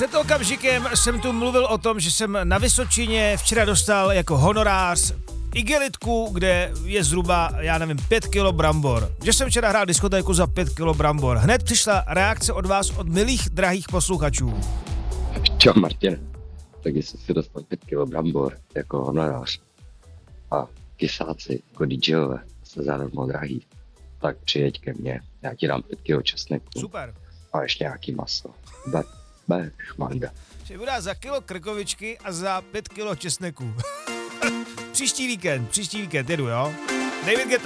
Před okamžikem jsem tu mluvil o tom, že jsem na Vysočině včera dostal jako honorář igelitku, kde je zhruba, 5 kilo brambor. Že jsem včera hrál diskotéku za 5 kilo brambor. Hned přišla reakce od vás, od milých, drahých posluchačů. Čau Martin, tak jestli si dostal 5 kilo brambor jako honorář a kysáci jako DJové se zadarmo drahý, tak přijeď ke mně, já ti dám 5 kilo česneku. Super. A ještě nějaký maso. Šmanda. Že bude za kilo krkovičky a za 5 kilo česneku. Příští víkend jedu, jo? David Guetta.